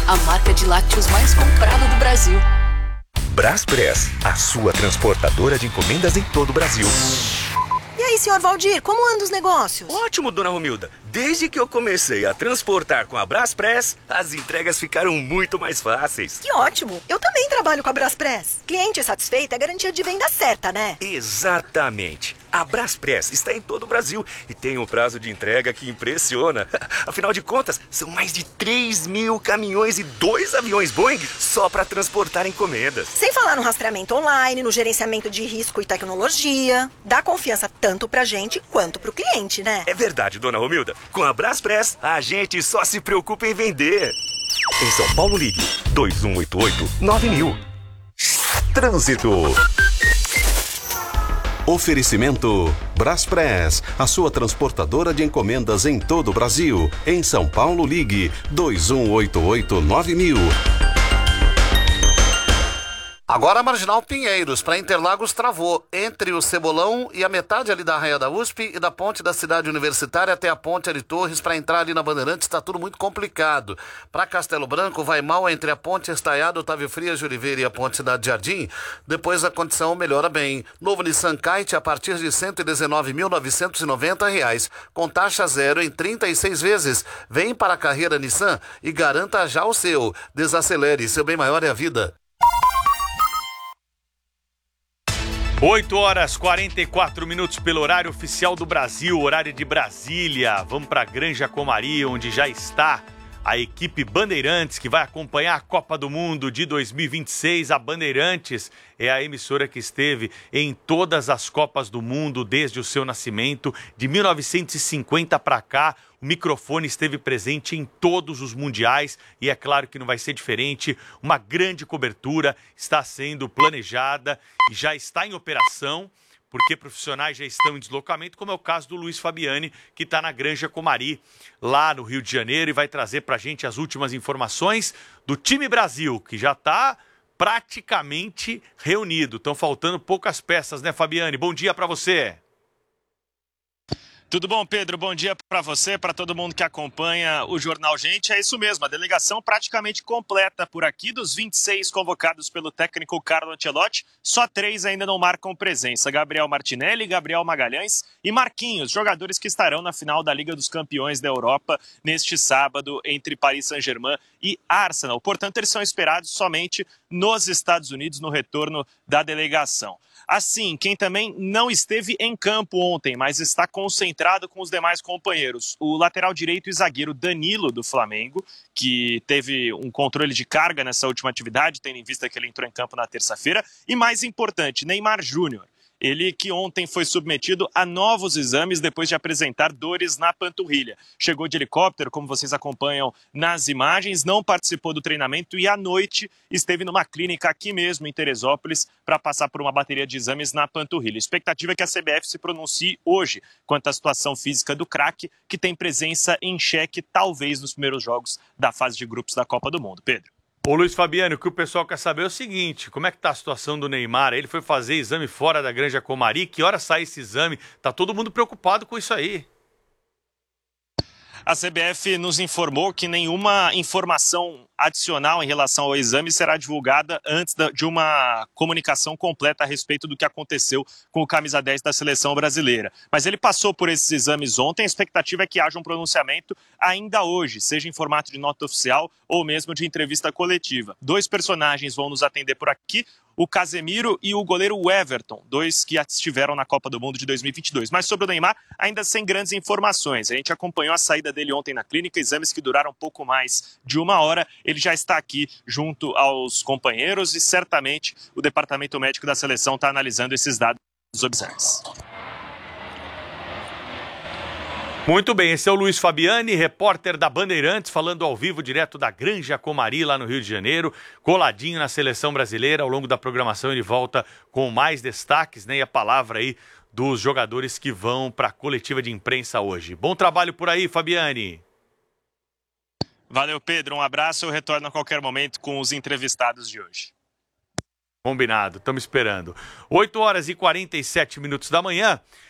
a marca de lácteos mais comprada do Brasil. Braspress, a sua transportadora de encomendas em todo o Brasil. E aí, senhor Valdir, como andam os negócios? Ótimo, dona Romilda. Desde que eu comecei a transportar com a Braspress, as entregas ficaram muito mais fáceis. Que ótimo! Eu também trabalho com a Braspress. Cliente satisfeito é garantia de venda certa, né? Exatamente. A Braspress está em todo o Brasil e tem um prazo de entrega que impressiona. Afinal de contas, são mais de 3.000 caminhões e 2 aviões Boeing só para transportar encomendas. Sem falar no rastreamento online, no gerenciamento de risco e tecnologia. Dá confiança tanto pra gente quanto pro cliente, né? É verdade, dona Romilda. Com a Braspress, a gente só se preocupa em vender. Em São Paulo, ligue 2188-9000. Trânsito. Oferecimento Braspress, a sua transportadora de encomendas em todo o Brasil. Em São Paulo, ligue 2188-9000. Agora a Marginal Pinheiros, para Interlagos, travou entre o Cebolão e a metade ali da Arraia da USP e da ponte da Cidade Universitária até a ponte de Torres. Para entrar ali na Bandeirantes está tudo muito complicado. Para Castelo Branco vai mal entre a ponte Estaiado, Otávio Frias de Oliveira e a ponte Cidade Jardim. Depois a condição melhora bem. Novo Nissan Kite a partir de R$ 119.990, com taxa zero em 36 vezes. Vem para a carreira Nissan e garanta já o seu. Desacelere, seu bem maior é a vida. 8h44 pelo horário oficial do Brasil, horário de Brasília. Vamos para Granja Comari, onde já está a equipe Bandeirantes, que vai acompanhar a Copa do Mundo de 2026. A Bandeirantes é a emissora que esteve em todas as Copas do Mundo desde o seu nascimento. De 1950 para cá, o microfone esteve presente em todos os mundiais e é claro que não vai ser diferente. Uma grande cobertura está sendo planejada e já está em operação, porque profissionais já estão em deslocamento, como é o caso do Luiz Fabiani, que está na Granja Comari, lá no Rio de Janeiro, e vai trazer para a gente as últimas informações do time Brasil, que já está praticamente reunido. Estão faltando poucas peças, né, Fabiani? Bom dia para você. Tudo bom, Pedro? Bom dia para você, para todo mundo que acompanha o Jornal Gente. É isso mesmo, a delegação praticamente completa por aqui. Dos 26 convocados pelo técnico Carlo Ancelotti, só 3 ainda não marcam presença. Gabriel Martinelli, Gabriel Magalhães e Marquinhos, jogadores que estarão na final da Liga dos Campeões da Europa neste sábado entre Paris Saint-Germain e Arsenal. Portanto, eles são esperados somente nos Estados Unidos no retorno da delegação. Assim, quem também não esteve em campo ontem, mas está concentrado com os demais companheiros, o lateral direito e zagueiro Danilo, do Flamengo, que teve um controle de carga nessa última atividade, tendo em vista que ele entrou em campo na terça-feira, e mais importante, Neymar Júnior. Ele que ontem foi submetido a novos exames depois de apresentar dores na panturrilha. Chegou de helicóptero, como vocês acompanham nas imagens, não participou do treinamento e à noite esteve numa clínica aqui mesmo em Teresópolis para passar por uma bateria de exames na panturrilha. A expectativa é que a CBF se pronuncie hoje quanto à situação física do craque, que tem presença em xeque talvez nos primeiros jogos da fase de grupos da Copa do Mundo. Pedro. Ô Luiz Fabiano, o que o pessoal quer saber é o seguinte, como é que tá a situação do Neymar? Ele foi fazer exame fora da Granja Comari, que hora sai esse exame? Tá todo mundo preocupado com isso aí. A CBF nos informou que nenhuma informação adicional em relação ao exame será divulgada antes de uma comunicação completa a respeito do que aconteceu com o camisa 10 da seleção brasileira. Mas ele passou por esses exames ontem, a expectativa é que haja um pronunciamento ainda hoje, seja em formato de nota oficial ou mesmo de entrevista coletiva. 2 personagens vão nos atender por aqui, o Casemiro e o goleiro Everton, 2 que estiveram na Copa do Mundo de 2022. Mas sobre o Neymar, ainda sem grandes informações. A gente acompanhou a saída dele ontem na clínica, exames que duraram um pouco mais de 1 hora. Ele já está aqui junto aos companheiros e certamente o departamento médico da seleção está analisando esses dados dos exames. Muito bem, esse é o Luiz Fabiani, repórter da Bandeirantes, falando ao vivo direto da Granja Comari, lá no Rio de Janeiro, coladinho na seleção brasileira. Ao longo da programação ele volta com mais destaques, né? E a palavra aí dos jogadores que vão para a coletiva de imprensa hoje. Bom trabalho por aí, Fabiani. Valeu, Pedro. Um abraço. Eu retorno a qualquer momento com os entrevistados de hoje. Combinado, estamos esperando. 8h47 da manhã.